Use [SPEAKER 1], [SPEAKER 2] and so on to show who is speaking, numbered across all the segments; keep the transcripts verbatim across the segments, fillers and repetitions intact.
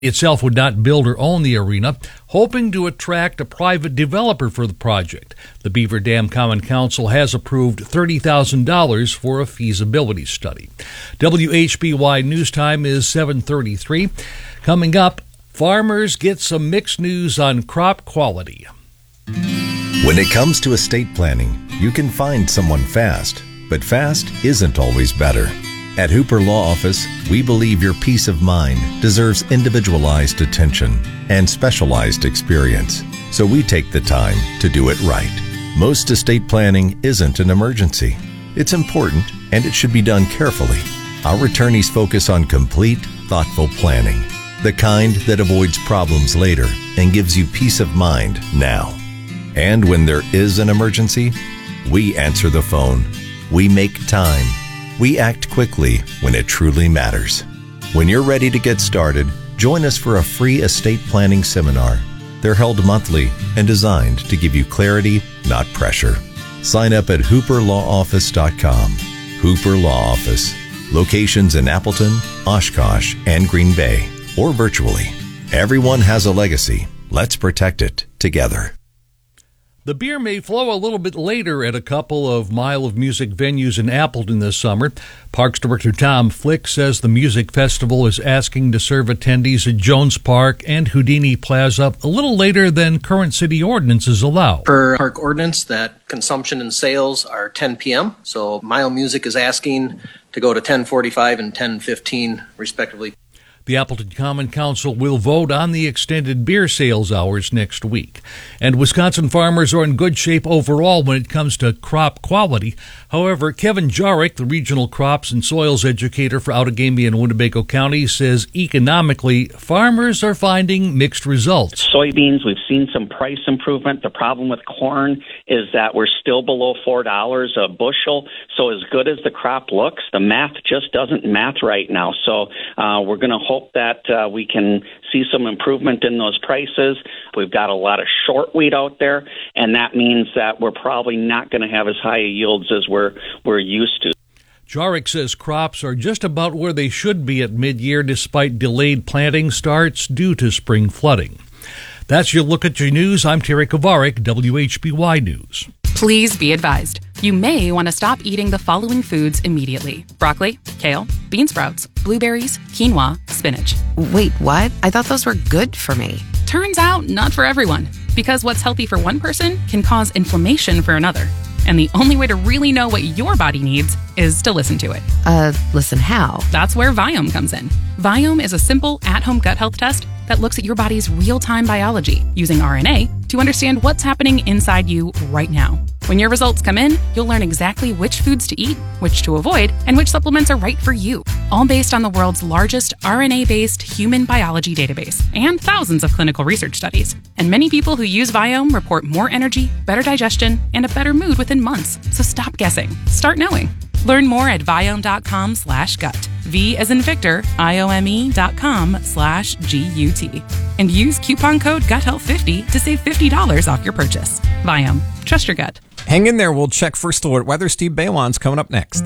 [SPEAKER 1] itself would not build or own the arena, hoping to attract a private developer for the project. The Beaver Dam Common Council has approved thirty thousand dollars for a feasibility study. W H B Y News Time is seven thirty-three. Coming up, farmers get some mixed news on crop quality.
[SPEAKER 2] When it comes to estate planning, you can find someone fast, but fast isn't always better. At Hooper Law Office, we believe your peace of mind deserves individualized attention and specialized experience, so we take the time to do it right. Most estate planning isn't an emergency. It's important, and it should be done carefully. Our attorneys focus on complete, thoughtful planning, the kind that avoids problems later and gives you peace of mind now. And when there is an emergency, we answer the phone. We make time. We act quickly when it truly matters. When you're ready to get started, join us for a free estate planning seminar. They're held monthly and designed to give you clarity, not pressure. Sign up at hooper law office dot com. Hooper Law Office. Locations in Appleton, Oshkosh, and Green Bay, or virtually. Everyone has a legacy. Let's protect it together.
[SPEAKER 1] The beer may flow a little bit later at a couple of Mile of Music venues in Appleton this summer. Parks Director Tom Flick says the music festival is asking to serve attendees at Jones Park and Houdini Plaza a little later than current city ordinances allow.
[SPEAKER 3] Per park ordinance, that consumption and sales are ten p.m., so Mile Music is asking to go to ten forty-five and ten fifteen, respectively.
[SPEAKER 1] The Appleton Common Council will vote on the extended beer sales hours next week. And Wisconsin farmers are in good shape overall when it comes to crop quality. However, Kevin Jarek, the regional crops and soils educator for Outagamie and Winnebago County, says economically, farmers are finding mixed results.
[SPEAKER 4] Soybeans, we've seen some price improvement. The problem with corn is that we're still below four dollars a bushel. So as good as the crop looks, the math just doesn't math right now. So uh, we're going to hope that uh, we can see some improvement in those prices. We've got a lot of short wheat out there, and that means that we're probably not going to have as high yields as we're we're used to.
[SPEAKER 1] Jarek says crops are just about where they should be at mid-year despite delayed planting starts due to spring flooding. That's your look at your news. I'm Terry Kovarik, W H B Y News.
[SPEAKER 5] Please be advised, you may want to stop eating the following foods immediately. Broccoli, kale, bean sprouts, blueberries, quinoa, spinach.
[SPEAKER 6] Wait, what? I thought those were good for me.
[SPEAKER 5] Turns out, not for everyone. Because what's healthy for one person can cause inflammation for another. And the only way to really know what your body needs is to listen to it.
[SPEAKER 6] Uh, listen how?
[SPEAKER 5] That's where Viome comes in. Viome is a simple, at-home gut health test that looks at your body's real-time biology using R N A to understand what's happening inside you right now. When your results come in, you'll learn exactly which foods to eat, which to avoid, and which supplements are right for you. All based on the world's largest R N A-based human biology database and thousands of clinical research studies. And many people who use Viome report more energy, better digestion, and a better mood within months. So stop guessing. Start knowing. Learn more at Viome.com slash gut. V as in Victor, I-O-M-E dot com slash G-U-T. And use coupon code gut health fifty to save fifty dollars off your purchase. Viome. Trust your gut.
[SPEAKER 7] Hang in there. We'll check First Alert Weather. Steve Bailon's coming up next.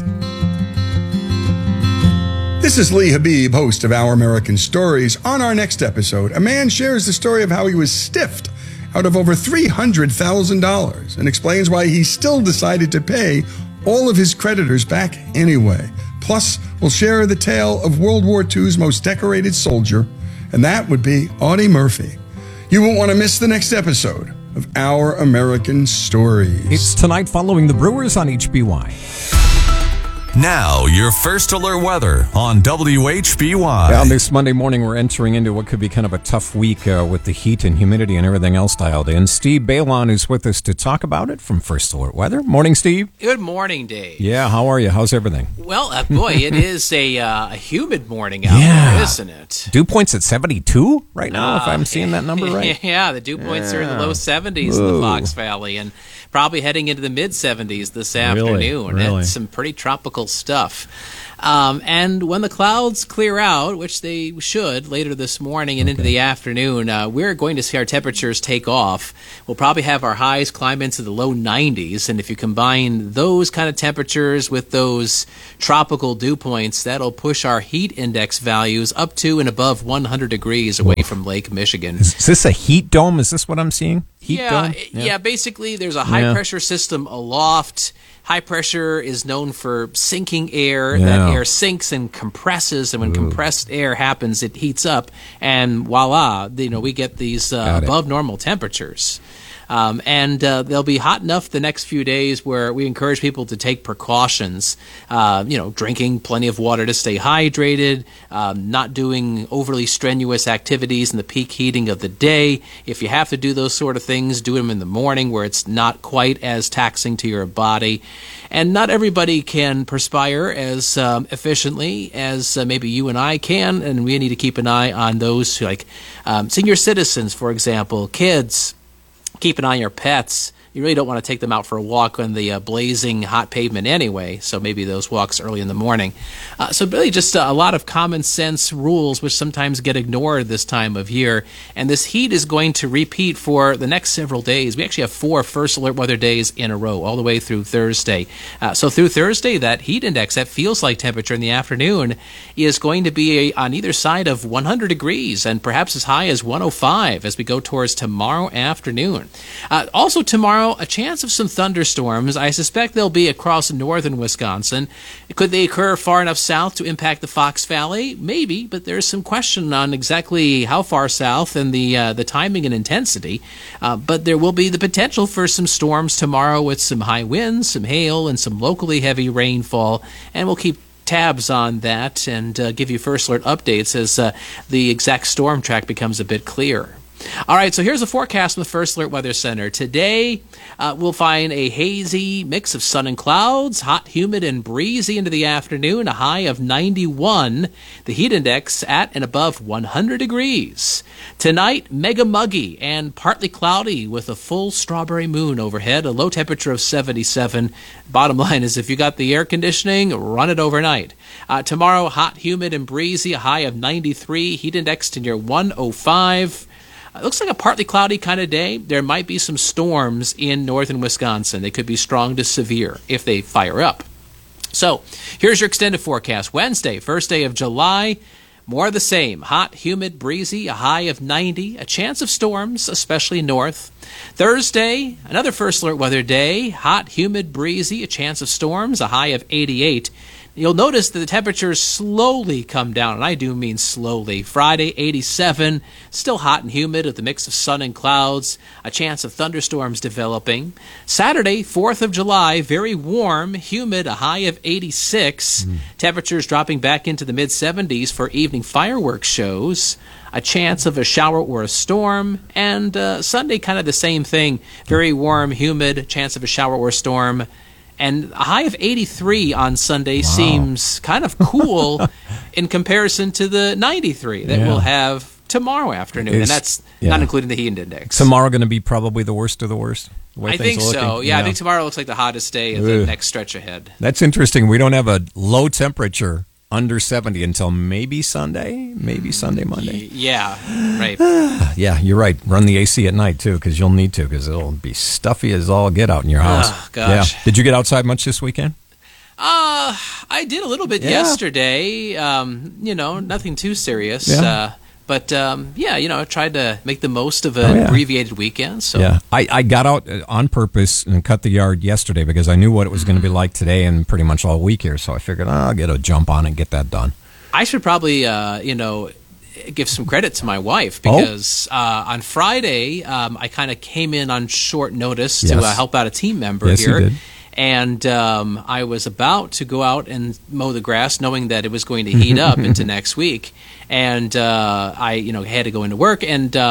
[SPEAKER 8] This is Lee Habib, host of Our American Stories. On our next episode, a man shares the story of how he was stiffed out of over three hundred thousand dollars and explains why he still decided to pay all of his creditors back anyway. Plus, we'll share the tale of World War Two's most decorated soldier, and that would be Audie Murphy. You won't want to miss the next episode of Our American Stories.
[SPEAKER 7] It's tonight following the Brewers on H B Y.
[SPEAKER 2] Now, your First Alert weather on W H B Y.
[SPEAKER 7] Well, this Monday morning, we're entering into what could be kind of a tough week uh, with the heat and humidity and everything else dialed in. Steve Bailon is with us to talk about it from First Alert Weather. Morning, Steve.
[SPEAKER 9] Good morning, Dave.
[SPEAKER 7] Yeah, how are you? How's everything?
[SPEAKER 9] Well, uh, boy, it is a, uh, a humid morning out
[SPEAKER 7] yeah.
[SPEAKER 9] there, isn't it?
[SPEAKER 7] Dew point's at seventy-two right now,
[SPEAKER 9] uh,
[SPEAKER 7] if I'm seeing that number right.
[SPEAKER 9] Yeah, the dew points
[SPEAKER 7] yeah.
[SPEAKER 9] are in the low seventies
[SPEAKER 7] Whoa.
[SPEAKER 9] in the Fox Valley, and probably heading into the mid seventies this afternoon.
[SPEAKER 7] Really? Really?
[SPEAKER 9] It's some pretty tropical stuff. Um, and when the clouds clear out, which they should later this morning and okay. into the afternoon, uh, we're going to see our temperatures take off. We'll probably have our highs climb into the low nineties. And if you combine those kind of temperatures with those tropical dew points, that'll push our heat index values up to and above one hundred degrees away from Lake Michigan.
[SPEAKER 7] Is, is this a heat dome? Is this what I'm seeing? Heat
[SPEAKER 9] yeah,
[SPEAKER 7] dome?
[SPEAKER 9] Yeah. yeah, basically there's a high-pressure yeah. system aloft. High pressure is known for sinking air.
[SPEAKER 7] Yeah.
[SPEAKER 9] That air sinks and compresses, and when Ooh. compressed air happens, it heats up, and voila, you know, we get these uh, above normal temperatures. Um, and uh, they'll be hot enough the next few days where we encourage people to take precautions, uh, you know, drinking plenty of water to stay hydrated, um, not doing overly strenuous activities in the peak heating of the day. If you have to do those sort of things, do them in the morning where it's not quite as taxing to your body. And not everybody can perspire as um, efficiently as uh, maybe you and I can, and we need to keep an eye on those who, like um, senior citizens, for example, kids. Keep an eye on your pets. You really don't want to take them out for a walk on the uh, blazing hot pavement anyway, so maybe those walks early in the morning. Uh, so really just uh, a lot of common sense rules which sometimes get ignored this time of year. And this heat is going to repeat for the next several days. We actually have four first alert weather days in a row, all the way through Thursday. Uh, so through Thursday, that heat index, that feels like temperature in the afternoon, is going to be a, on either side of one hundred degrees and perhaps as high as one oh five as we go towards tomorrow afternoon. Uh, also tomorrow, a chance of some thunderstorms. I suspect they'll be across northern Wisconsin. Could they occur far enough south to impact the Fox Valley? Maybe, but there's some question on exactly how far south and the uh, the timing and intensity. Uh, but there will be the potential for some storms tomorrow with some high winds, some hail, and some locally heavy rainfall. And we'll keep tabs on that and uh, give you first alert updates as uh, the exact storm track becomes a bit clearer. All right, so here's a forecast from the First Alert Weather Center. Today, uh, we'll find a hazy mix of sun and clouds, hot, humid, and breezy into the afternoon, a high of ninety-one. The heat index at and above one hundred degrees. Tonight, mega muggy and partly cloudy with a full strawberry moon overhead, a low temperature of seventy-seven. Bottom line is if you got the air conditioning, run it overnight. Uh, tomorrow, hot, humid, and breezy, a high of ninety-three. Heat index to near one oh five. It looks like a partly cloudy kind of day. There might be some storms in northern Wisconsin. They could be strong to severe if they fire up. So here's your extended forecast. Wednesday, first day of July, more of the same. Hot, humid, breezy, a high of ninety. A chance of storms, especially north. Thursday, another first alert weather day. Hot, humid, breezy, a chance of storms, a high of eighty-eight. You'll notice that the temperatures slowly come down, and I do mean slowly. Friday, eighty-seven, still hot and humid with a mix of sun and clouds, a chance of thunderstorms developing. Saturday, fourth of July, very warm, humid, a high of eighty-six. Mm. Temperatures dropping back into the mid seventies for evening fireworks shows. A chance of a shower or a storm. And uh, Sunday, kind of the same thing. Very warm, humid, chance of a shower or storm. And a high of eighty-three on Sunday wow. seems kind of cool in comparison to the ninety-three that yeah. we'll have tomorrow afternoon. Is, and that's yeah. not including the heat index.
[SPEAKER 7] Tomorrow going to be probably the worst of the worst?
[SPEAKER 9] I think so. Yeah, yeah, I think tomorrow looks like the hottest day of the Ugh. next stretch ahead.
[SPEAKER 7] That's interesting. We don't have a low temperature under seventy until maybe Sunday, maybe Sunday, Monday.
[SPEAKER 9] Yeah, right.
[SPEAKER 7] Yeah, you're right. Run the A C at night, too, because you'll need to, because it'll be stuffy as all get out in your house.
[SPEAKER 9] Oh, gosh.
[SPEAKER 7] Yeah. Did you get outside much this weekend?
[SPEAKER 9] Uh, I did a little bit yeah. yesterday. Um, you know, nothing too serious.
[SPEAKER 7] Yeah.
[SPEAKER 9] Uh, But, um, yeah, you know, I tried to make the most of an oh, yeah. abbreviated weekend. So
[SPEAKER 7] yeah, I, I got out on purpose and cut the yard yesterday because I knew what it was going to be like today and pretty much all week here. So I figured oh, I'll get a jump on it and get that done.
[SPEAKER 9] I should probably, uh, you know, give some credit to my wife because oh? uh, on Friday um, I kind of came in on short notice yes. to uh, help out a team member
[SPEAKER 7] yes,
[SPEAKER 9] here.
[SPEAKER 7] You did.
[SPEAKER 9] And um, I was about to go out and mow the grass, knowing that it was going to heat up into next week. And uh, I, you know, had to go into work. And um,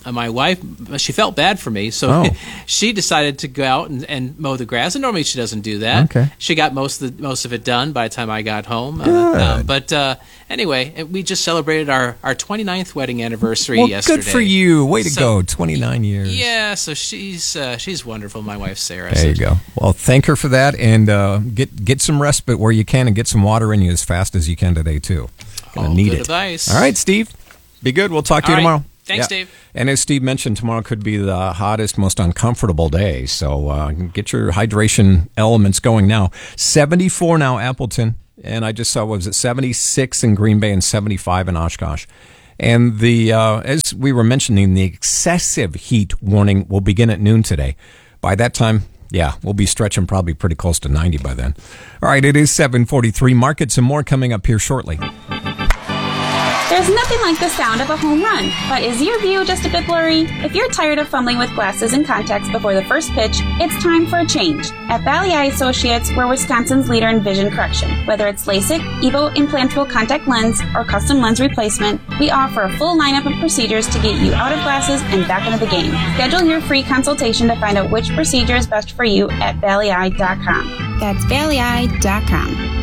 [SPEAKER 9] my wife, she felt bad for me, so
[SPEAKER 7] Oh.
[SPEAKER 9] she decided to go out and, and mow the grass. And normally she doesn't do that.
[SPEAKER 7] Okay.
[SPEAKER 9] She got most of the, most of it done by the time I got home. Uh,
[SPEAKER 7] Good.
[SPEAKER 9] um, but uh, anyway, we just celebrated our, our twenty-ninth wedding anniversary
[SPEAKER 7] Well,
[SPEAKER 9] yesterday.
[SPEAKER 7] good for you. Way to
[SPEAKER 9] So-
[SPEAKER 7] go. twenty-nine years.
[SPEAKER 9] Yeah, so she's uh, she's wonderful, my wife Sarah.
[SPEAKER 7] There you
[SPEAKER 9] So-
[SPEAKER 7] go. Well, thank her for that, and uh, get get some respite where you can, and get some water in you as fast as you can today too. Gonna
[SPEAKER 9] All
[SPEAKER 7] need
[SPEAKER 9] good
[SPEAKER 7] it.
[SPEAKER 9] advice.
[SPEAKER 7] All right, Steve. Be good. We'll talk to
[SPEAKER 9] All
[SPEAKER 7] you
[SPEAKER 9] right.
[SPEAKER 7] tomorrow.
[SPEAKER 9] Thanks, Dave.
[SPEAKER 7] And as Steve mentioned, tomorrow could be the hottest, most uncomfortable day. So uh, get your hydration elements going now. seventy-four now, Appleton. And I just saw, what was it, seventy-six in Green Bay and seventy-five in Oshkosh. And the uh, as we were mentioning, the excessive heat warning will begin at noon today. By that time, yeah, we'll be stretching probably pretty close to ninety by then. All right, it is seven forty-three. Markets and more coming up here shortly.
[SPEAKER 10] There's nothing like the sound of a home run, but is your view just a bit blurry? If you're tired of fumbling with glasses and contacts before the first pitch, it's time for a change. At Valley Eye Associates, we're Wisconsin's leader in vision correction. Whether it's LASIK, EVO implantable contact lens, or custom lens replacement, we offer a full lineup of procedures to get you out of glasses and back into the game. Schedule your free consultation to find out which procedure is best for you at valley eye dot com. That's valley eye dot com.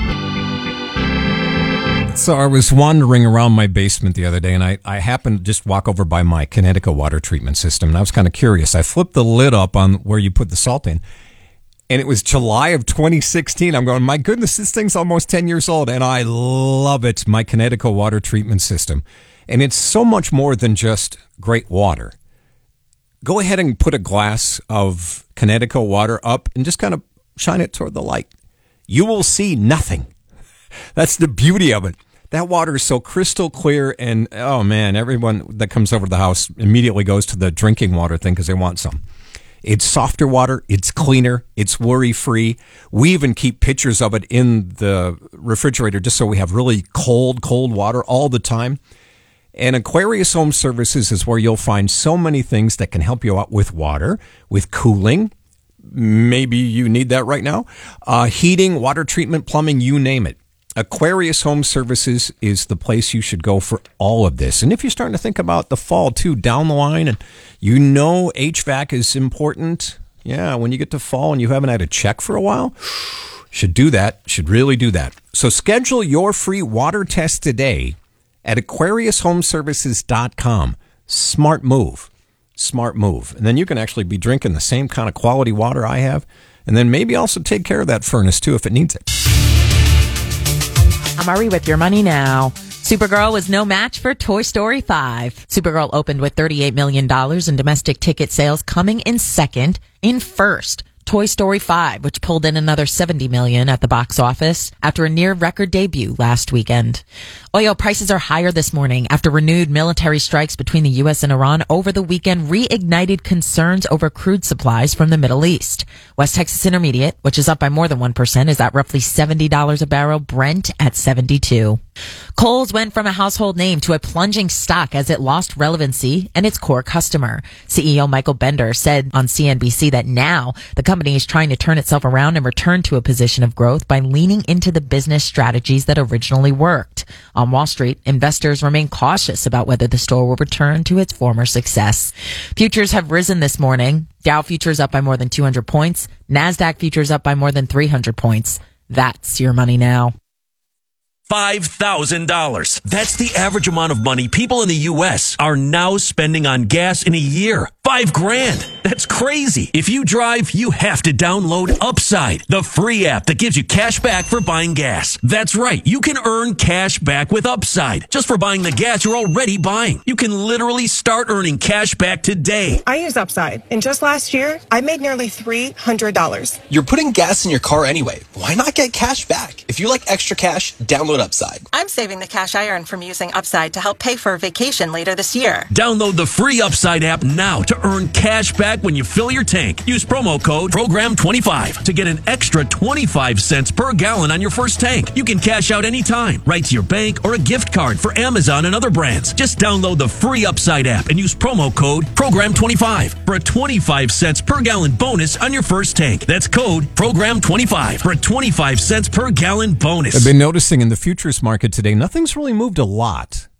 [SPEAKER 7] So I was wandering around my basement the other day, and I, I happened to just walk over by my Connecticut water treatment system, and I was kind of curious. I flipped the lid up on where you put the salt in, and it was July of twenty sixteen. I'm going, my goodness, this thing's almost ten years old, and I love it, my Connecticut water treatment system. And it's so much more than just great water. Go ahead and put a glass of Connecticut water up and just kind of shine it toward the light. You will see nothing. That's the beauty of it. That water is so crystal clear, and oh man, everyone that comes over to the house immediately goes to the drinking water thing because they want some. It's softer water, it's cleaner, it's worry-free. We even keep pictures of it in the refrigerator just so we have really cold, cold water all the time. And Aquarius Home Services is where you'll find so many things that can help you out with water, with cooling. Maybe you need that right now. Uh, heating, water treatment, plumbing, you name it. Aquarius Home Services is the place you should go for all of this. And if you're starting to think about the fall, too, down the line, and you know H V A C is important, yeah, when you get to fall and you haven't had a check for a while, should do that, should really do that. So schedule your free water test today at aquarius home services dot com. Smart move. Smart move. And then you can actually be drinking the same kind of quality water I have, and then maybe also take care of that furnace, too, if it needs it.
[SPEAKER 11] I'm Ari with Your Money Now. Supergirl was no match for Toy Story five. Supergirl opened with thirty-eight million dollars in domestic ticket sales, coming in second. In first, Toy Story five, which pulled in another seventy million dollars at the box office after a near-record debut last weekend. Oil prices are higher this morning after renewed military strikes between the U S and Iran over the weekend reignited concerns over crude supplies from the Middle East. West Texas Intermediate, which is up by more than one percent, is at roughly seventy dollars a barrel, Brent at seventy-two. Kohl's went from a household name to a plunging stock as it lost relevancy and its core customer. C E O Michael Bender said on C N B C that now the company is trying to turn itself around and return to a position of growth by leaning into the business strategies that originally worked. On Wall Street, investors remain cautious about whether the store will return to its former success. Futures have risen this morning. Dow futures up by more than two hundred points. NASDAQ futures up by more than three hundred points. That's Your Money Now.
[SPEAKER 12] five thousand dollars. That's the average amount of money people in the U S are now spending on gas in a year. Five grand. That's crazy. If you drive, you have to download Upside, the free app that gives you cash back for buying gas. That's right. You can earn cash back with Upside just for buying the gas you're already buying. You can literally start earning cash back today.
[SPEAKER 13] I use Upside, and just last year, I made nearly three hundred dollars.
[SPEAKER 14] You're putting gas in your car anyway. Why not get cash back? If you like extra cash, download Upside.
[SPEAKER 13] I'm saving the cash I earn from using Upside to help pay for a vacation later this year.
[SPEAKER 12] Download the free Upside app now to earn cash back when you fill your tank. Use promo code program twenty-five to get an extra twenty-five cents per gallon on your first tank. You can cash out anytime, right to your bank or a gift card for Amazon and other brands. Just download the free Upside app and use promo code program twenty-five for a twenty-five cents per gallon bonus on your first tank. That's code program twenty-five for a twenty-five cents per gallon bonus.
[SPEAKER 7] I've been noticing in the futures market today, nothing's really moved a lot.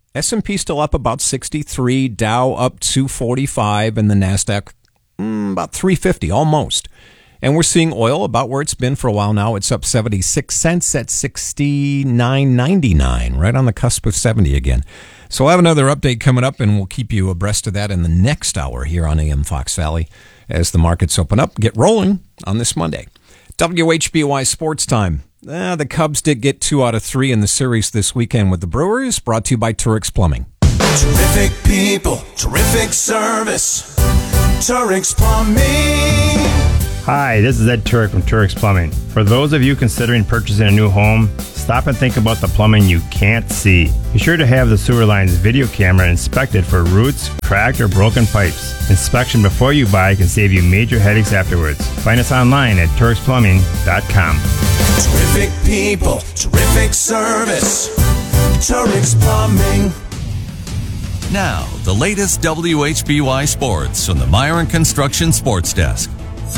[SPEAKER 7] S and P still up about sixty-three, Dow up two forty-five, and the NASDAQ mm, about three fifty, almost. And we're seeing oil about where it's been for a while now. It's up seventy-six cents at sixty-nine ninety-nine, right on the cusp of seventy again. So we'll have another update coming up, and we'll keep you abreast of that in the next hour here on A M Fox Valley as the markets open up, get rolling on this Monday. W H B Y Sports Time. Uh, the Cubs did get two out of three in the series this weekend with the Brewers, brought to you by Turix Plumbing.
[SPEAKER 15] Terrific people, terrific service, Turix Plumbing.
[SPEAKER 16] Hi, this is Ed Turek from Turix Plumbing. For those of you considering purchasing a new home, stop and think about the plumbing you can't see. Be sure to have the sewer line's video camera inspected for roots, cracked, or broken pipes. Inspection before you buy can save you major headaches afterwards. Find us online at turix plumbing dot com.
[SPEAKER 15] Terrific people, terrific service, Turix Plumbing.
[SPEAKER 17] Now, the latest W H B Y Sports from the Myron Construction Sports Desk.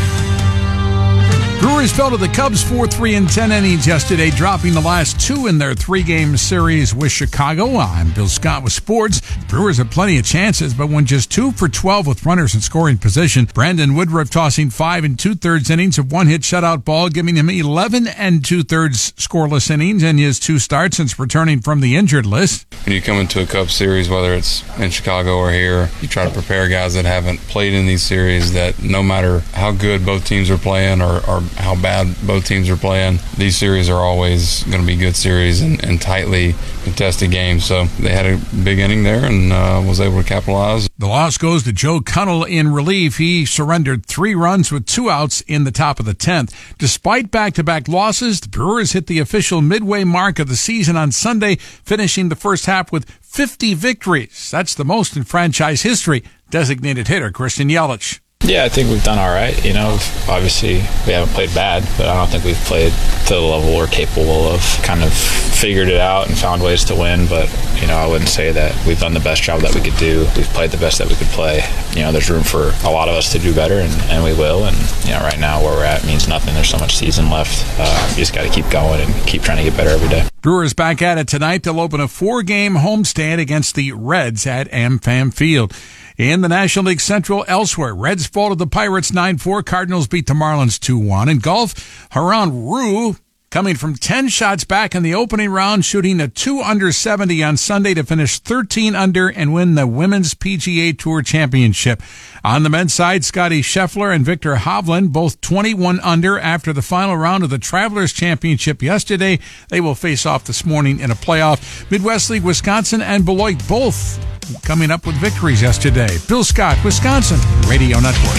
[SPEAKER 18] Brewers fell to the Cubs four three in ten innings yesterday, dropping the last two in their three-game series with Chicago. I'm Bill Scott with Sports. Brewers have plenty of chances, but went just two for twelve with runners in scoring position. Brandon Woodruff tossing five and two-thirds innings of one-hit shutout ball, giving him eleven and two-thirds scoreless innings in his two starts since returning from the injured list.
[SPEAKER 19] When you come into a Cubs series, whether it's in Chicago or here, you try to prepare guys that haven't played in these series, that no matter how good both teams are playing or, or how bad both teams are playing, these series are always going to be good series and, and tightly contested games. So they had a big inning there and uh, was able to capitalize.
[SPEAKER 18] The loss goes to Joe Cunnell in relief. He surrendered three runs with two outs in the top of the tenth. Despite back-to-back losses, the Brewers hit the official midway mark of the season on Sunday, finishing the first half with fifty victories. That's the most in franchise history. Designated hitter Christian Yelich.
[SPEAKER 20] Yeah, I think we've done all right. You know, obviously we haven't played bad, but I don't think we've played to the level we're capable of. Kind of figured it out and found ways to win, but, you know, I wouldn't say that we've done the best job that we could do. We've played the best that we could play. You know, there's room for a lot of us to do better, and, and we will. And, you know, right now where we're at means nothing. There's so much season left. Uh, you just got to keep going and keep trying to get better every day.
[SPEAKER 18] Brewers back at it tonight. They'll open a four-game homestand against the Reds at AmFam Field. In the National League Central, elsewhere, Reds fall to the Pirates nine four. Cardinals beat the Marlins two one. In golf, Haran Rue, coming from ten shots back in the opening round, shooting a two under seventy on Sunday to finish thirteen under and win the Women's P G A Tour Championship. On the men's side, Scotty Scheffler and Victor Hovland, both twenty-one under after the final round of the Travelers Championship yesterday. They will face off this morning in a playoff. Midwest League, Wisconsin and Beloit both coming up with victories yesterday. Bill Scott, Wisconsin Radio Network.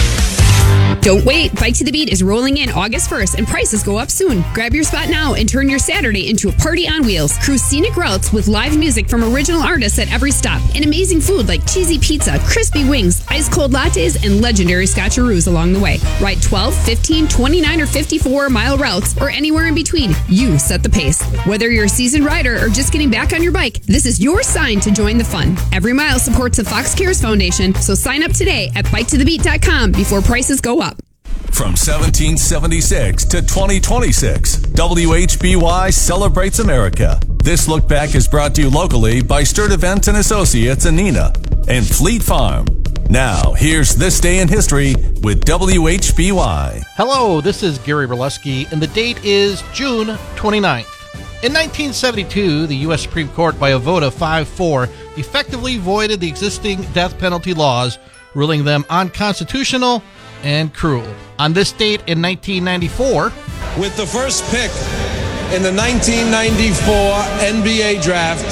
[SPEAKER 21] Don't wait. Bike to the Beat is rolling in August first and prices go up soon. Grab your spot now and turn your Saturday into a party on wheels. Cruise scenic routes with live music from original artists at every stop and amazing food like cheesy pizza, crispy wings, ice cold lattes, and legendary scotcheroos along the way. Ride twelve, fifteen, twenty-nine, or fifty-four mile routes or anywhere in between. You set the pace. Whether you're a seasoned rider or just getting back on your bike, this is your sign to join the fun. Every mile supports the Fox Cares Foundation, so sign up today at bike to the beat dot com before prices go up.
[SPEAKER 17] From seventeen seventy-six to twenty twenty-six, W H B Y celebrates America. This look back is brought to you locally by Sturdivant and Associates in Neenah and Fleet Farm. Now, here's This Day in History with W H B Y.
[SPEAKER 22] Hello, this is Gary Berleski, and the date is June twenty-ninth. In nineteen seventy-two, the U S Supreme Court, by a vote of five four, effectively voided the existing death penalty laws, ruling them unconstitutional and cruel. On this date in nineteen ninety-four,
[SPEAKER 23] with the first pick in the nineteen ninety-four N B A draft,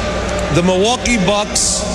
[SPEAKER 23] the Milwaukee Bucks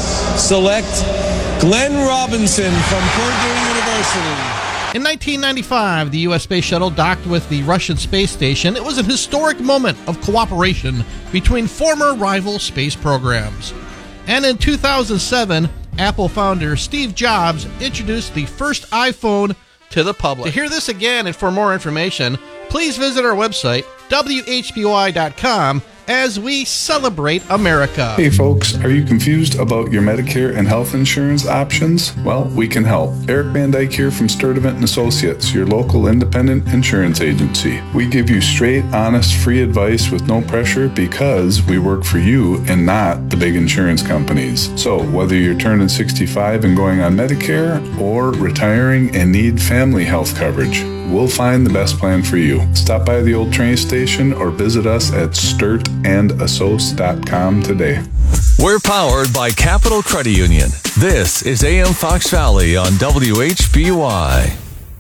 [SPEAKER 23] select Glenn Robinson from Purdue University.
[SPEAKER 22] In nineteen ninety-five, the U S Space Shuttle docked with the Russian space station. It was an historic moment of cooperation between former rival space programs. And in two thousand seven, Apple founder Steve Jobs introduced the first iPhone to the public. To hear this again and for more information, please visit our website, W H B Y dot com. as we celebrate America.
[SPEAKER 1] Hey folks, are you confused about your Medicare and health insurance options? Well, we can help. Eric Van Dyke here from Sturdivant and Associates, your local independent insurance agency. We give you straight, honest, free advice with no pressure because we work for you and not the big insurance companies. So whether you're turning sixty-five and going on Medicare or retiring and need family health coverage, we'll find the best plan for you. Stop by the old train station or visit us at sturt and assoc dot com today.
[SPEAKER 17] We're powered by Capital Credit Union. This is A M Fox Valley on W H B Y.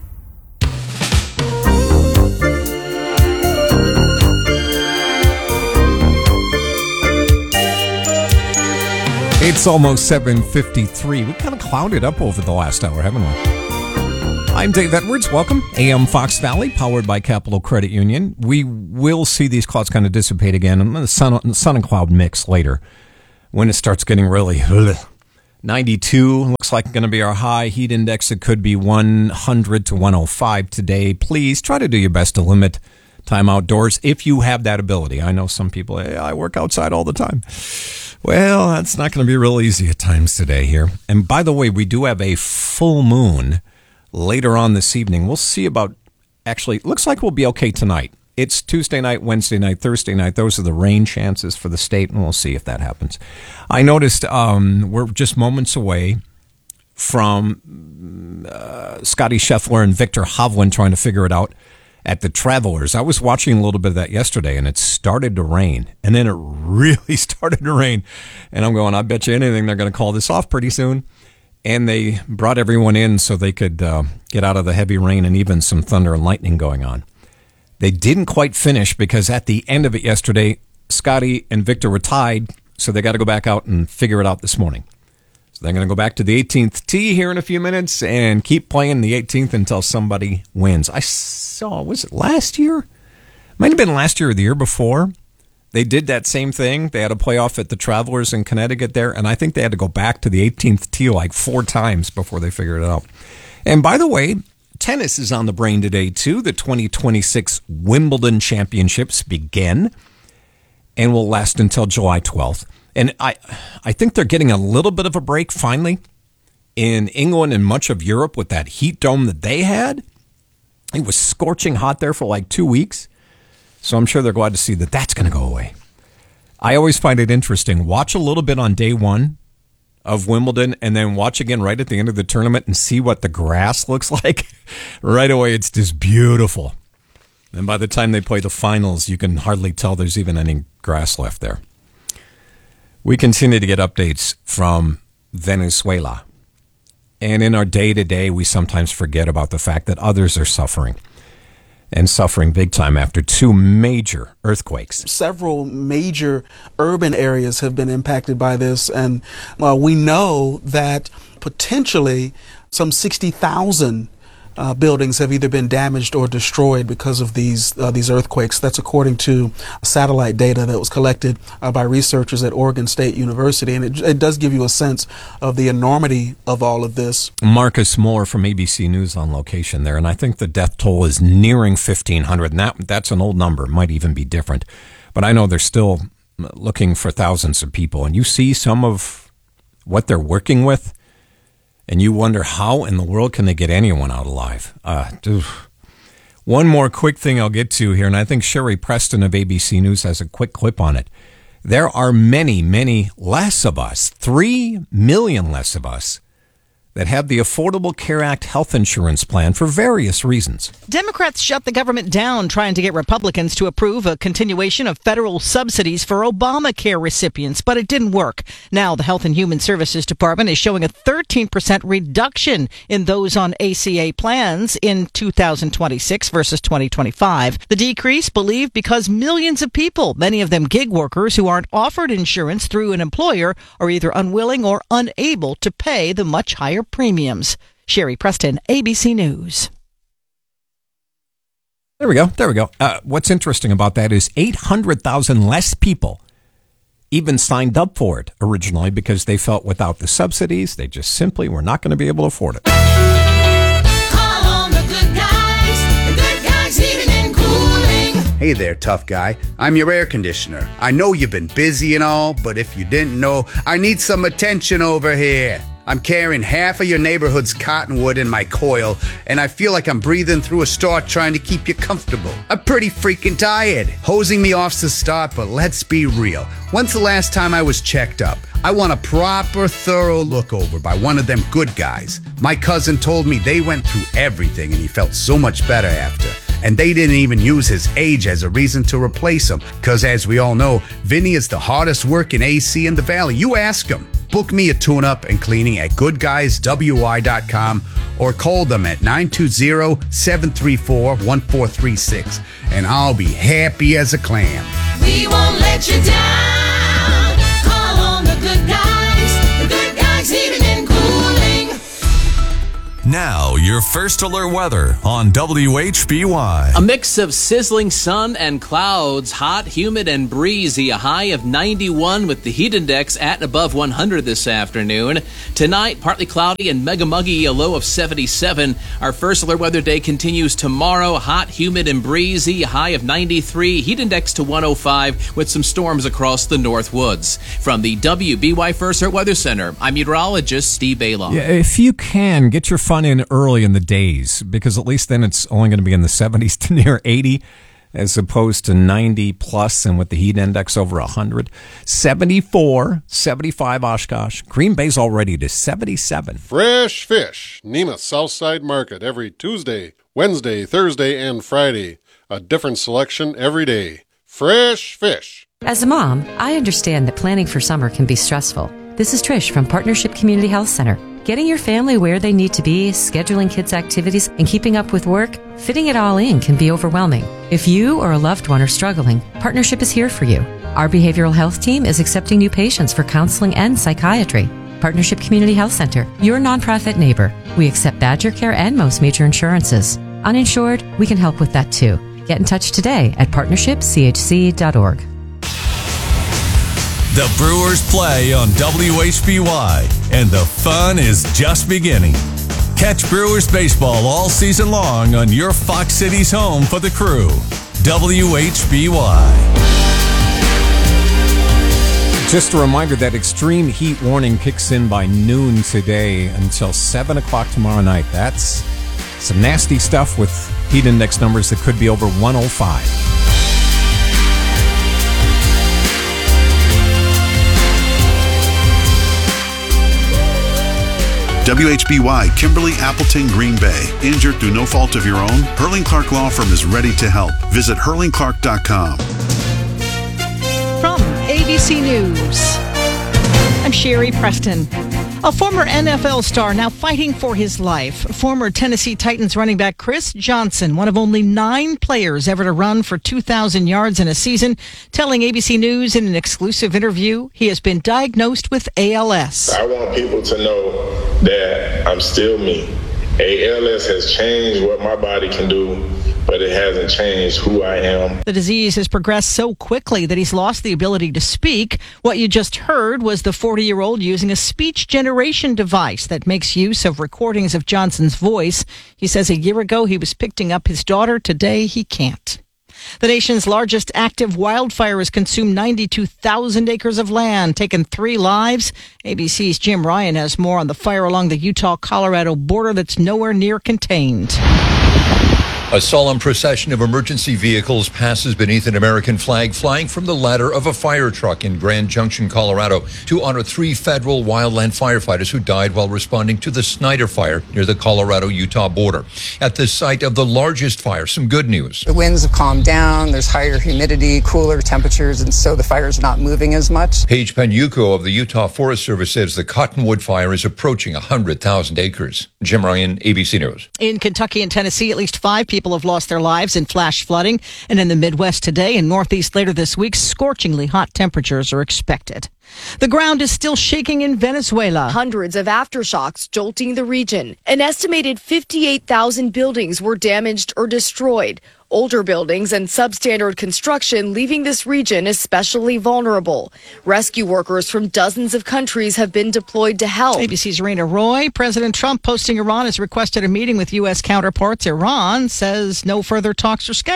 [SPEAKER 7] It's almost seven fifty-three. We kind of clouded up over the last hour, haven't we? I'm Dave Edwards. Welcome. A M Fox Valley, powered by Capital Credit Union. We will see these clouds kind of dissipate again, and the sun, sun and cloud mix later when it starts getting really ugh. ninety-two looks like going to be our high. Heat index, it could be one hundred to one oh five today. Please try to do your best to limit time outdoors if you have that ability. I know some people, hey, I work outside all the time. Well, that's not going to be real easy at times today here. And by the way, we do have a full moon later on this evening. We'll see about, actually, it looks like we'll be okay tonight. It's Tuesday night, Wednesday night, Thursday night. Those are the rain chances for the state, and we'll see if that happens. I noticed um, we're just moments away from uh, Scotty Scheffler and Victor Hovland trying to figure it out at the Travelers. I was watching a little bit of that yesterday, and it started to rain, and then it really started to rain. And I'm going, I bet you anything they're going to call this off pretty soon. And they brought everyone in so they could uh, get out of the heavy rain and even some thunder and lightning going on. They didn't quite finish because at the end of it yesterday, Scotty and Victor were tied, so they got to go back out and figure it out this morning. So they're going to go back to the eighteenth tee here in a few minutes and keep playing the eighteenth until somebody wins. I saw, was it last year? Might have been last year or the year before. They did that same thing. They had a playoff at the Travelers in Connecticut there, and I think they had to go back to the eighteenth tee like four times before they figured it out. And by the way, tennis is on the brain today, too. The twenty twenty-six Wimbledon Championships begin and will last until July twelfth. And I, I think they're getting a little bit of a break finally in England and much of Europe with that heat dome that they had. It was scorching hot there for like two weeks. So I'm sure they're glad to see that that's going to go away. I always find it interesting. Watch a little bit on day one of Wimbledon and then watch again right at the end of the tournament and see what the grass looks like. Right away, it's just beautiful. And by the time they play the finals, you can hardly tell there's even any grass left there. We continue to get updates from Venezuela. And in our day-to-day, we sometimes forget about the fact that others are suffering. And suffering big time after two major earthquakes.
[SPEAKER 3] Several major urban areas have been impacted by this, and uh, we know that potentially some sixty thousand uh, buildings have either been damaged or destroyed because of these uh, these earthquakes. That's according to satellite data that was collected uh, by researchers at Oregon State University, and it, it does give you a sense of the enormity of all of this.
[SPEAKER 7] Marcus Moore from A B C News on location there, and I think the death toll is nearing fifteen hundred, and that, that's an old number. It might even be different, but I know they're still looking for thousands of people, and you see some of what they're working with, and you wonder how in the world can they get anyone out alive. Uh, one more quick thing I'll get to here, and I think Sherry Preston of A B C News has a quick clip on it. There are many, many less of us, three million less of us, that have the Affordable Care Act health insurance plan for various reasons.
[SPEAKER 4] Democrats shut the government down trying to get Republicans to approve a continuation of federal subsidies for Obamacare recipients, but it didn't work. Now the Health and Human Services Department is showing a thirteen percent reduction in those on A C A plans in two thousand twenty-six versus twenty twenty-five. The decrease believed because millions of people, many of them gig workers who aren't offered insurance through an employer, are either unwilling or unable to pay the much higher premiums. Sherry Preston, A B C News.
[SPEAKER 7] There we go. There we go. Uh, what's interesting about that is eight hundred thousand less people even signed up for it originally because they felt without the subsidies, they just simply were not going to be able to afford it.
[SPEAKER 15] Call on the good guys, the good guys heating and cooling.
[SPEAKER 5] Hey there, tough guy. I'm your air conditioner. I know you've been busy and all, but if you didn't know, I need some attention over here. I'm carrying half of your neighborhood's cottonwood in my coil, and I feel like I'm breathing through a straw trying to keep you comfortable. I'm pretty freaking tired. Hosing me off's the start, but let's be real. When's the last time I was checked up? I want a proper, thorough look over by one of them good guys. My cousin told me they went through everything, and he felt so much better after. And they didn't even use his age as a reason to replace him. Because as we all know, Vinny is the hardest working A C in the Valley. You ask him. Book me a tune-up and cleaning at good guys w i dot com or call them at nine two zero, seven three four, one four three six. And I'll be happy as a clam.
[SPEAKER 15] We won't let you down. Call on the good guys. The good guys heating and cooling.
[SPEAKER 17] Now, your first alert weather on W H B Y.
[SPEAKER 9] A mix of sizzling sun and clouds, hot, humid, and breezy. A high of ninety-one with the heat index at above one hundred this afternoon. Tonight, partly cloudy and mega muggy, a low of seventy-seven. Our first alert weather day continues tomorrow. Hot, humid, and breezy. A high of ninety-three. Heat index to one oh five with some storms across the North Woods. From the W B Y First Alert Weather Center, I'm meteorologist Steve Baylon.
[SPEAKER 7] Yeah, if you can, get your fun in early in the days, because at least then it's only going to be in the seventies to near eighty, as opposed to ninety plus, and with the heat index over one hundred. seventy-four, seventy-five Oshkosh. Green Bay's already to seventy-seven.
[SPEAKER 6] Fresh fish. Nemath Southside Market every Tuesday, Wednesday, Thursday, and Friday. A different selection every day. Fresh fish.
[SPEAKER 8] As a mom, I understand that planning for summer can be stressful. This is Trish from Partnership Community Health Center. Getting your family where they need to be, scheduling kids' activities, and keeping up with work, fitting it all in can be overwhelming. If you or a loved one are struggling, Partnership is here for you. Our behavioral health team is accepting new patients for counseling and psychiatry. Partnership Community Health Center, your nonprofit neighbor. We accept Badger Care and most major insurances. Uninsured, we can help with that too. Get in touch today at partnership c h c dot org.
[SPEAKER 17] The Brewers play on W H B Y, and the fun is just beginning. Catch Brewers baseball all season long on your Fox Cities home for the Crew, W H B Y.
[SPEAKER 7] Just a reminder that extreme heat warning kicks in by noon today until seven o'clock tomorrow night. That's some nasty stuff with heat index numbers that could be over one oh five.
[SPEAKER 24] W H B Y, Kimberly Appleton, Green Bay. Injured through no fault of your own? Hurling Clark Law Firm is ready to help. Visit hurling clark dot com.
[SPEAKER 4] From A B C News, I'm Sherry Preston. A former N F L star now fighting for his life. Former Tennessee Titans running back Chris Johnson, one of only nine players ever to run for two thousand yards in a season, telling A B C News in an exclusive interview he has been diagnosed with A L S.
[SPEAKER 25] I want people to know that I'm still me. A L S has changed what my body can do, but it hasn't changed who I am.
[SPEAKER 4] The disease has progressed so quickly that he's lost the ability to speak. What you just heard was the forty-year-old using a speech generation device that makes use of recordings of Johnson's voice. He says a year ago he was picking up his daughter. Today he can't. The nation's largest active wildfire has consumed ninety-two thousand acres of land, taken three lives. A B C's Jim Ryan has more on the fire along the Utah-Colorado border that's nowhere near contained.
[SPEAKER 26] A solemn procession of emergency vehicles passes beneath an American flag flying from the ladder of a fire truck in Grand Junction, Colorado, to honor three federal wildland firefighters who died while responding to the Snyder Fire near the Colorado-Utah border. At the site of the largest fire, some good news.
[SPEAKER 27] The winds have calmed down, there's higher humidity, cooler temperatures, and so the fire's not moving as much.
[SPEAKER 26] Paige Penuco of the Utah Forest Service says the Cottonwood Fire is approaching one hundred thousand acres. Jim Ryan, A B C News.
[SPEAKER 4] In Kentucky and Tennessee, at least five people have lost their lives in flash flooding. And in the Midwest today and Northeast later this week, scorchingly hot temperatures are expected. The ground is still shaking in Venezuela.
[SPEAKER 28] Hundreds of aftershocks jolting the region. An estimated fifty-eight thousand buildings were damaged or destroyed. Older buildings and substandard construction leaving this region especially vulnerable. Rescue workers from dozens of countries have been deployed to help.
[SPEAKER 4] A B C's Raina Roy. President Trump posting Iran has requested a meeting with U S counterparts. Iran says no further talks are scheduled.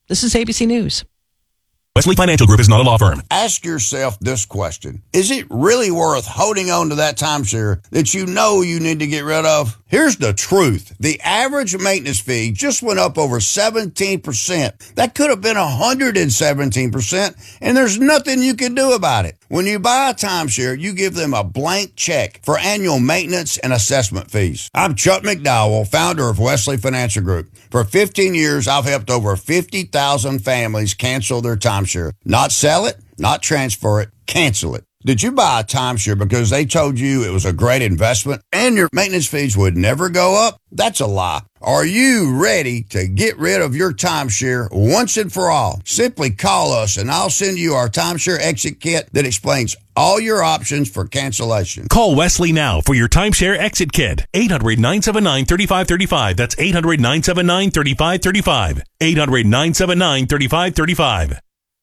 [SPEAKER 4] This is A B C News.
[SPEAKER 2] Wesley Financial Group is not a law firm.
[SPEAKER 10] Ask yourself this question. Is it really worth holding on to that timeshare that you know you need to get rid of? Here's the truth. The average maintenance fee just went up over seventeen percent. That could have been one hundred seventeen percent, and there's nothing you can do about it. When you buy a timeshare, you give them a blank check for annual maintenance and assessment fees. I'm Chuck McDowell, founder of Wesley Financial Group. For fifteen years, I've helped over fifty thousand families cancel their timeshare. Not sell it, not transfer it, cancel it. Did you buy a timeshare because they told you it was a great investment and your maintenance fees would never go up? That's a lie. Are you ready to get rid of your timeshare once and for all? Simply call us and I'll send you our timeshare exit kit that explains all your options for cancellation.
[SPEAKER 2] Call Wesley now for your timeshare exit kit. eight hundred, nine seven nine, three five three five. That's eight hundred, nine seven nine, three five three five. eight hundred, nine seven nine, three five three five.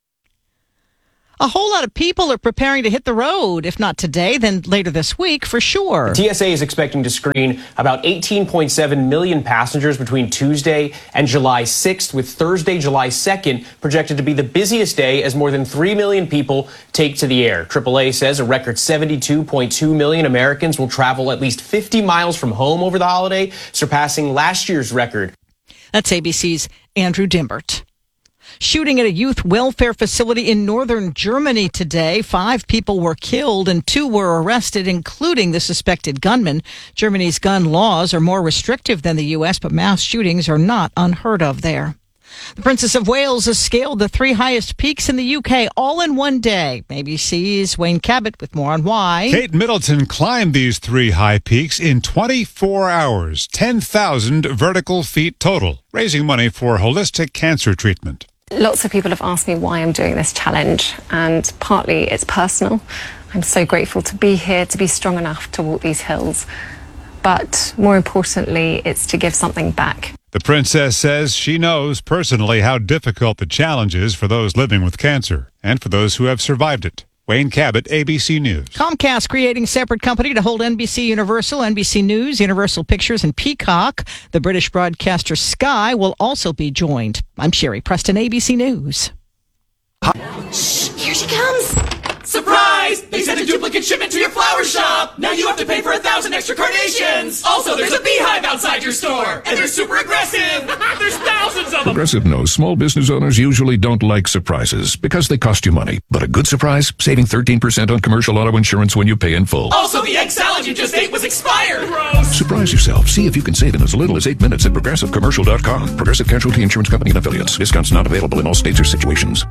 [SPEAKER 4] A whole lot of people are preparing to hit the road, if not today, then later this week for sure.
[SPEAKER 11] The T S A is expecting to screen about eighteen point seven million passengers between Tuesday and July sixth, with Thursday, July second, projected to be the busiest day as more than three million people take to the air. triple A says a record seventy-two point two million Americans will travel at least fifty miles from home over the holiday, surpassing last year's record.
[SPEAKER 4] That's A B C's Andrew Dimbert. Shooting at a youth welfare facility in northern Germany today. Five people were killed and two were arrested, including the suspected gunman. Germany's gun laws are more restrictive than the U S, but mass shootings are not unheard of there. The Princess of Wales has scaled the three highest peaks in the U K all in one day. A B C's Wayne Cabot with more on why.
[SPEAKER 12] Kate Middleton climbed these three high peaks in twenty-four hours, ten thousand vertical feet total, raising money for holistic cancer treatment.
[SPEAKER 13] Lots of people have asked me why I'm doing this challenge, and partly it's personal. I'm so grateful to be here, to be strong enough to walk these hills. But more importantly, it's to give something back.
[SPEAKER 12] The princess says she knows personally how difficult the challenge is for those living with cancer and for those who have survived it. Wayne Cabot, A B C News.
[SPEAKER 4] Comcast creating separate company to hold N B C Universal, N B C News, Universal Pictures, and Peacock. The British broadcaster Sky will also be joined. I'm Sherry Preston, A B C News.
[SPEAKER 15] Shh, here she comes. Surprise! They sent a duplicate shipment to your flower shop. Now you have to pay for a thousand extra carnations. Also, there's a beehive outside your store, and they're super aggressive. There's thousands of them.
[SPEAKER 14] Progressive knows small business owners usually don't like surprises because they cost you money. But a good surprise, saving thirteen percent on commercial auto insurance when you pay in full.
[SPEAKER 15] Also, the egg salad you just ate was expired. Gross.
[SPEAKER 14] Surprise yourself. See if you can save in as little as eight minutes at progressive commercial dot com. Progressive Casualty Insurance Company and Affiliates. Discounts not available in all states or situations.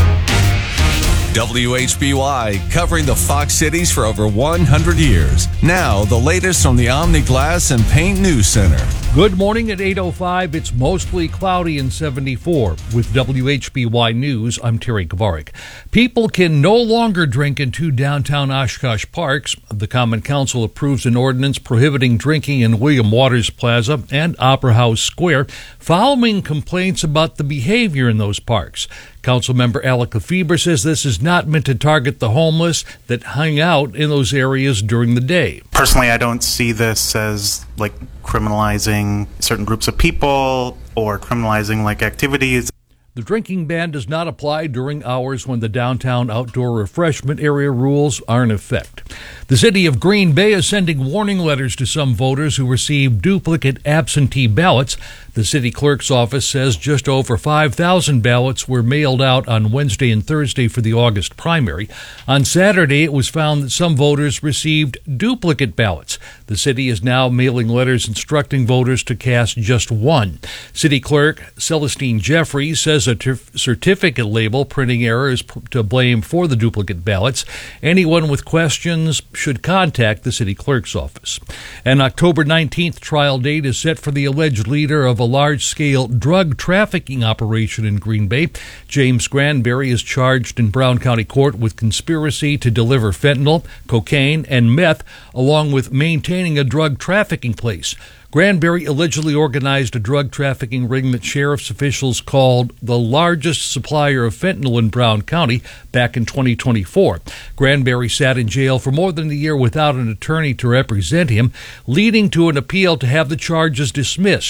[SPEAKER 16] W H B Y, covering the Fox cities for over one hundred years. Now, the latest from the Omni Glass and Paint News Center.
[SPEAKER 19] Good morning at eight oh five. It's mostly cloudy and seventy-four. With W H B Y News, I'm Terry Kavarik. People can no longer drink in two downtown Oshkosh parks. The Common Council approves an ordinance prohibiting drinking in William Waters Plaza and Opera House Square following complaints about the behavior in those parks. Councilmember Alec Lefebvre says this is not meant to target the homeless that hang out in those areas during the day.
[SPEAKER 29] Personally, I don't see this as like criminalizing certain groups of people or criminalizing like activities.
[SPEAKER 19] The drinking ban does not apply during hours when the downtown outdoor refreshment area rules are in effect. The city of Green Bay is sending warning letters to some voters who received duplicate absentee ballots. The city clerk's office says just over five thousand ballots were mailed out on Wednesday and Thursday for the August primary. On Saturday, it was found that some voters received duplicate ballots. The city is now mailing letters instructing voters to cast just one. City Clerk Celestine Jeffries says a ter- certificate label printing error is p- to blame for the duplicate ballots. Anyone with questions should contact the city clerk's office. An October nineteenth trial date is set for the alleged leader of a large-scale drug trafficking operation in Green Bay. James Granberry is charged in Brown County Court with conspiracy to deliver fentanyl, cocaine, and meth, along with maintaining a drug trafficking place. Granberry allegedly organized a drug trafficking ring that sheriff's officials called the largest supplier of fentanyl in Brown County back in twenty twenty-four. Granberry sat in jail for more than a year without an attorney to represent him, leading to an appeal to have the charges dismissed.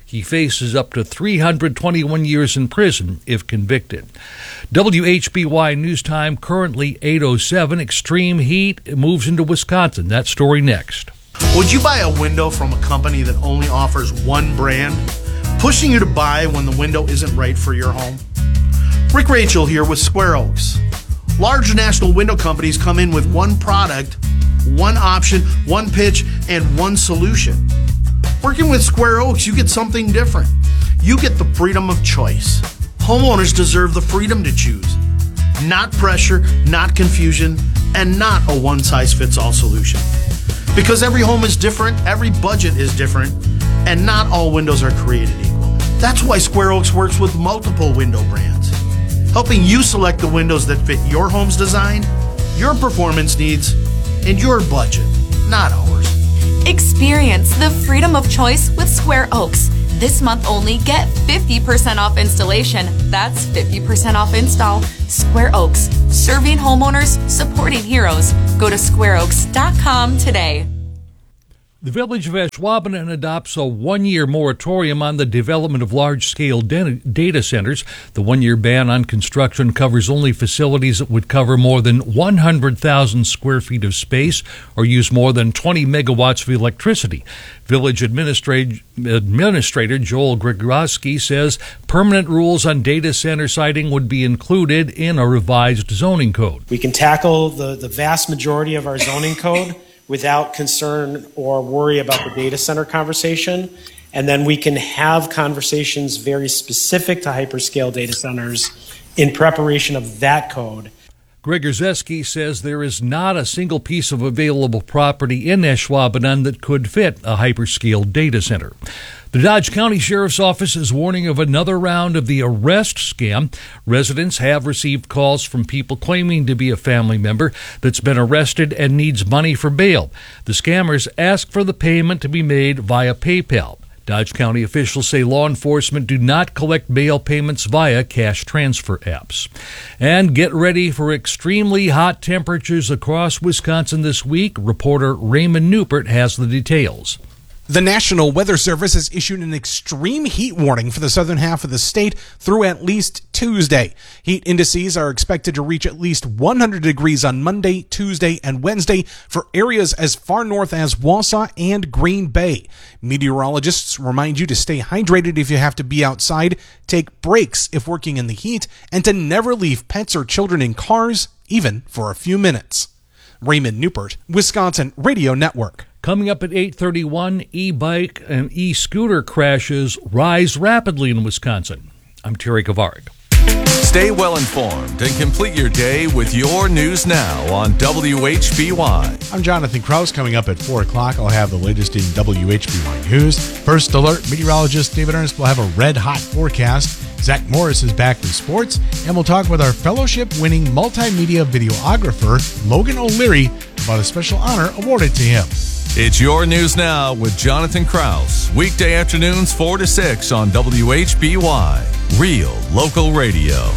[SPEAKER 19] He faces up to three hundred twenty-one years in prison if convicted. W H B Y News Time, currently eight oh seven. Extreme heat moves into Wisconsin. That story next.
[SPEAKER 1] Would you buy a window from a company that only offers one brand, pushing you to buy when the window isn't right for your home? Rick Rachel here with Square Oaks. Large national window companies come in with one product, one option, one pitch, and one solution. Working with Square Oaks, you get something different. You get the freedom of choice. Homeowners deserve the freedom to choose. Not pressure, not confusion, and not a one-size-fits-all solution. Because every home is different, every budget is different, and not all windows are created equal. That's why Square Oaks works with multiple window brands, helping you select the windows that fit your home's design, your performance needs, and your budget, not ours.
[SPEAKER 3] Experience the freedom of choice with Square Oaks. This month only, get fifty percent off installation. That's fifty percent off install. Square Oaks, serving homeowners, supporting heroes. Go to square oaks dot com today.
[SPEAKER 19] The village of Ashwaubenon adopts a one-year moratorium on the development of large-scale data centers. The one-year ban on construction covers only facilities that would cover more than one hundred thousand square feet of space or use more than twenty megawatts of electricity. Village Administrator, Administrator Joel Grigorowski says permanent rules on data center siting would be included in a revised zoning code.
[SPEAKER 5] We can tackle the, the vast majority of our zoning code without concern or worry about the data center conversation. And then we can have conversations very specific to hyperscale data centers in preparation of that code.
[SPEAKER 19] Grigorowski says there is not a single piece of available property in Ashwaubenon that could fit a hyperscale data center. The Dodge County Sheriff's Office is warning of another round of the arrest scam. Residents have received calls from people claiming to be a family member that's been arrested and needs money for bail. The scammers ask for the payment to be made via PayPal. Dodge County officials say law enforcement do not collect bail payments via cash transfer apps. And get ready for extremely hot temperatures across Wisconsin this week. Reporter Raymond Newpert has the details.
[SPEAKER 9] The National Weather Service has issued an extreme heat warning for the southern half of the state through at least Tuesday. Heat indices are expected to reach at least one hundred degrees on Monday, Tuesday, and Wednesday for areas as far north as Wausau and Green Bay. Meteorologists remind you to stay hydrated if you have to be outside, take breaks if working in the heat, and to never leave pets or children in cars, even for a few minutes. Raymond Newpert, Wisconsin Radio Network.
[SPEAKER 19] Coming up at eight thirty-one, e-bike and e-scooter crashes rise rapidly in Wisconsin. I'm Terry Kovarik.
[SPEAKER 16] Stay well informed and complete your day with your news now on W H B Y.
[SPEAKER 18] I'm Jonathan Kraus. Coming up at four o'clock, I'll have the latest in W H B Y News. First alert, meteorologist David Ernst will have a red-hot forecast. Zach Morris is back with sports, and we'll talk with our fellowship-winning multimedia videographer, Logan O'Leary, about a special honor awarded to him.
[SPEAKER 16] It's your news now with Jonathan Kraus. Weekday afternoons four to six on W H B Y. Real local radio.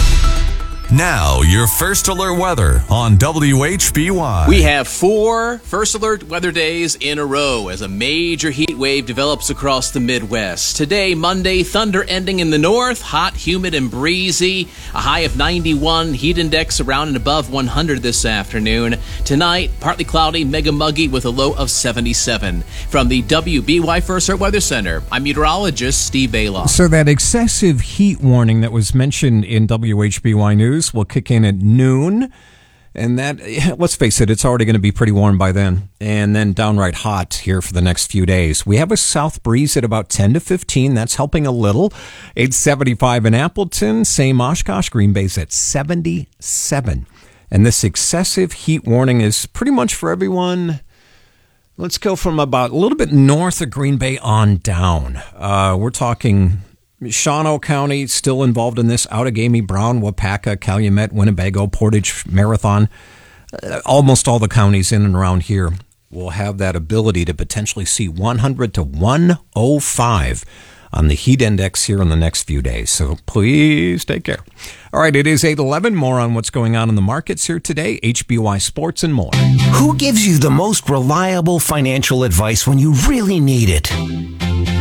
[SPEAKER 16] Now, your First Alert weather on W H B Y.
[SPEAKER 20] We have four First Alert weather days in a row as a major heat wave develops across the Midwest. Today, Monday, thunder ending in the north, hot, humid, and breezy. A high of ninety-one, heat index around and above one hundred this afternoon. Tonight, partly cloudy, mega muggy with a low of seventy-seven. From the W B Y First Alert Weather Center, I'm meteorologist Steve Bailoff.
[SPEAKER 7] So that excessive heat warning that was mentioned in W H B Y News will kick in at noon, and that, let's face it, it's already going to be pretty warm by then, and then downright hot here for the next few days. We have a south breeze at about ten to fifteen. That's helping a little. It's seventy-five in Appleton, same Oshkosh. Green Bay's at seventy-seven. And this excessive heat warning is pretty much for everyone. Let's go from about a little bit north of Green Bay on down. Uh, we're talking Shawano County still involved in this. Outagamie, Brown, Wapaka, Calumet, Winnebago, Portage, Marathon. Uh, almost all the counties in and around here will have that ability to potentially see one hundred to one oh five on the heat index here in the next few days. So please take care. All right, it is eight eleven. More on what's going on in the markets here today. H B Y Sports and more.
[SPEAKER 21] Who gives you the most reliable financial advice when you really need it?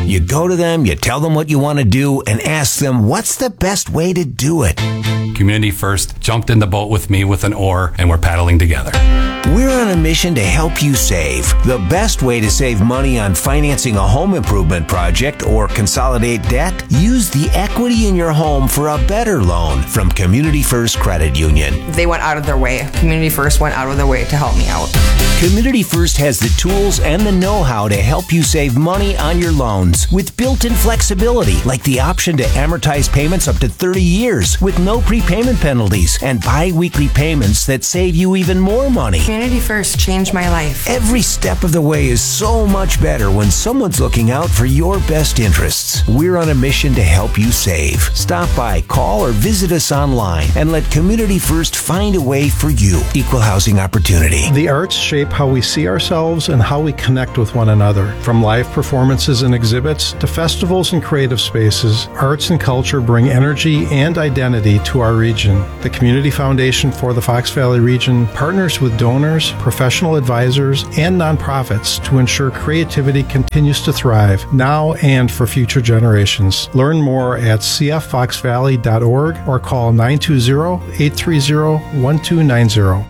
[SPEAKER 6] You go to them, you tell them what you want to do, and ask them what's the best way to do it.
[SPEAKER 8] Community First jumped in the boat with me with an oar, and we're paddling together.
[SPEAKER 6] We're on a mission to help you save. The best way to save money on financing a home improvement project or consolidate debt? Use the equity in your home for a better loan from Community First Credit Union.
[SPEAKER 17] They went out of their way. Community First went out of their way to help me out.
[SPEAKER 6] Community First has the tools and the know-how to help you save money on your loans with built-in flexibility, like the option to amortize payments up to thirty years with no prepayment penalties and bi-weekly payments that save you even more money.
[SPEAKER 17] Community First changed my life.
[SPEAKER 6] Every step of the way is so much better when someone's looking out for your best interests. We're on a mission to help you save. Stop by, call, or visit us online and let Community First find a way for you. Equal housing opportunity.
[SPEAKER 21] The arts shape how we see ourselves and how we connect with one another. From live performances and exhibits to festivals and creative spaces, arts and culture bring energy and identity to our region. The Community Foundation for the Fox Valley region partners with donors, professional advisors, and nonprofits to ensure creativity continues to thrive now and for future generations. Learn more at c f fox valley dot org or call nine two zero, eight three zero, one two nine zero.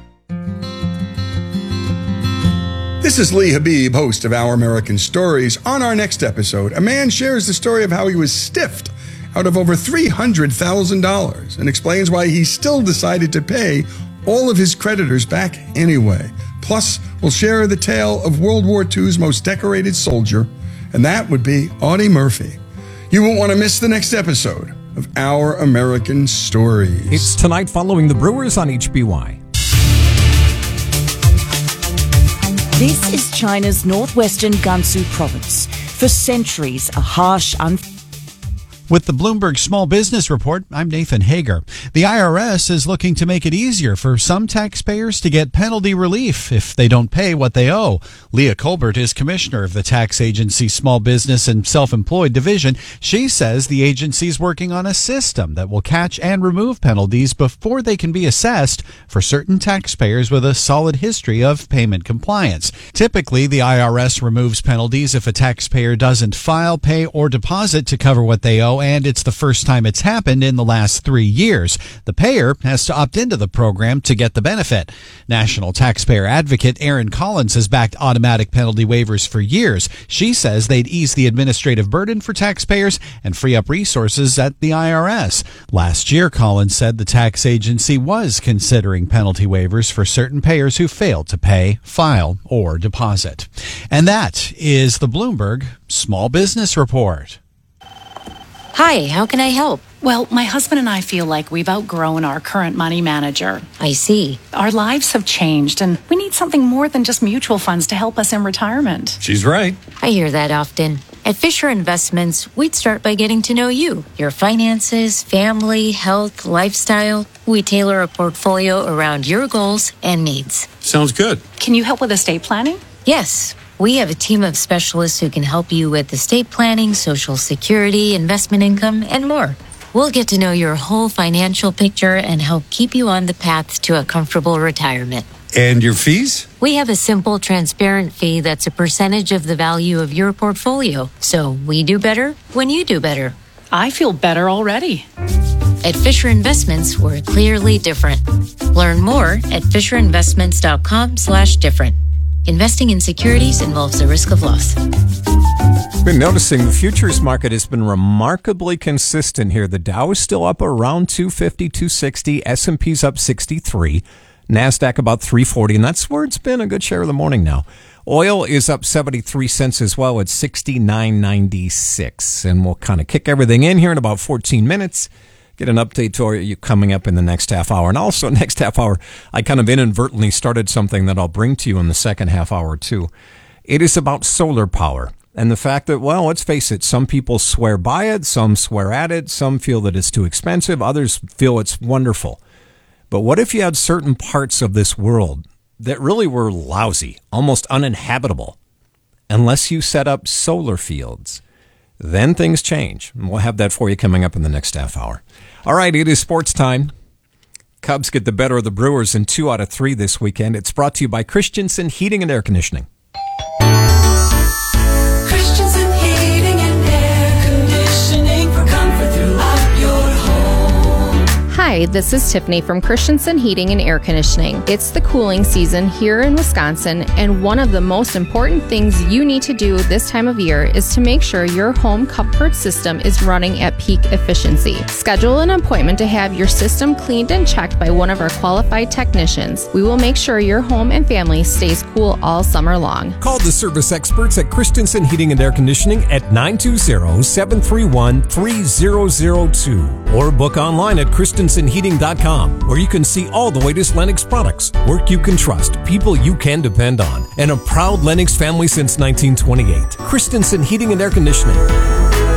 [SPEAKER 22] This is Lee Habib, host of Our American Stories. On our next episode, a man shares the story of how he was stiffed out of over three hundred thousand dollars and explains why he still decided to pay all of his creditors back anyway. Plus, we'll share the tale of World War Two's most decorated soldier, and that would be Audie Murphy. You won't want to miss the next episode of Our American Stories.
[SPEAKER 7] It's tonight following the Brewers on H B Y.
[SPEAKER 23] This is China's northwestern Gansu province. For centuries, a harsh, unfair
[SPEAKER 18] With the Bloomberg Small Business Report, I'm Nathan Hager. The I R S is looking to make it easier for some taxpayers to get penalty relief if they don't pay what they owe. Leah Colbert is commissioner of the tax agency's Small Business and Self-Employed Division. She says the agency is working on a system that will catch and remove penalties before they can be assessed for certain taxpayers with a solid history of payment compliance. Typically, the I R S removes penalties if a taxpayer doesn't file, pay, or deposit to cover what they owe, and it's the first time it's happened in the last three years. The payer has to opt into the program to get the benefit. National Taxpayer Advocate Erin Collins has backed automatic penalty waivers for years. She says they'd ease the administrative burden for taxpayers and free up resources at the I R S. Last year, Collins said the tax agency was considering penalty waivers for certain payers who failed to pay, file, or deposit. And that is the Bloomberg Small Business Report.
[SPEAKER 24] Hi, how can I help?
[SPEAKER 25] Well, my husband and I feel like we've outgrown our current money manager.
[SPEAKER 24] I see.
[SPEAKER 25] Our lives have changed, and we need something more than just mutual funds to help us in retirement.
[SPEAKER 8] She's right.
[SPEAKER 24] I hear that often. At Fisher Investments, we'd start by getting to know you, your finances, family, health, lifestyle. We tailor a portfolio around your goals and needs.
[SPEAKER 8] Sounds good.
[SPEAKER 25] Can you help with estate planning?
[SPEAKER 24] Yes. We have a team of specialists who can help you with estate planning, Social Security, investment income, and more. We'll get to know your whole financial picture and help keep you on the path to a comfortable retirement.
[SPEAKER 8] And your fees?
[SPEAKER 24] We have a simple, transparent fee that's a percentage of the value of your portfolio. So we do better when you do better.
[SPEAKER 25] I feel better already.
[SPEAKER 24] At Fisher Investments, we're clearly different. Learn more at fisherinvestments.com slash different. Investing in securities involves a risk of loss.
[SPEAKER 7] Been noticing the futures market has been remarkably consistent here. The Dow is still up around two fifty, two sixty. S and P's up sixty-three. NASDAQ about three forty, and that's where it's been a good share of the morning now. Oil is up seventy-three cents as well at sixty-nine ninety-six. And we'll kind of kick everything in here in about fourteen minutes. Get an update to you coming up in the next half hour. And also next half hour, I kind of inadvertently started something that I'll bring to you in the second half hour too. It is about solar power and the fact that, well, let's face it, some people swear by it, some swear at it, some feel that it's too expensive, others feel it's wonderful. But what if you had certain parts of this world that really were lousy, almost uninhabitable, unless you set up solar fields? Then things change. And we'll have that for you coming up in the next half hour. All right, it is sports time. Cubs get the better of the Brewers in two out of three this weekend. It's brought to you by Christensen Heating and Air Conditioning.
[SPEAKER 15] Christensen Heating and
[SPEAKER 2] Hi, this is Tiffany from Christensen Heating and Air Conditioning. It's the cooling season here in Wisconsin, and one of the most important things you need to do this time of year is to make sure your home comfort system is running at peak efficiency. Schedule an appointment to have your system cleaned and checked by one of our qualified technicians. We will make sure your home and family stays cool all summer long.
[SPEAKER 7] Call the service experts at Christensen Heating and Air Conditioning at nine two zero, seven three one, three zero zero two or book online at Christensen Heating dot com, where you can see all the latest Lennox products, work you can trust, people you can depend on, and a proud Lennox family since nineteen twenty-eight. Christensen Heating and Air Conditioning.